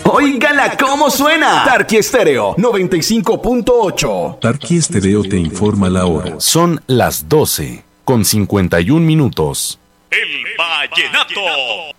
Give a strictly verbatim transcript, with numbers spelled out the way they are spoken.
¡Óigala cómo suena! Tarqui Estéreo noventa y cinco punto ocho. Tarqui Estéreo te informa la hora. Son las doce con cincuenta y un minutos. El vallenato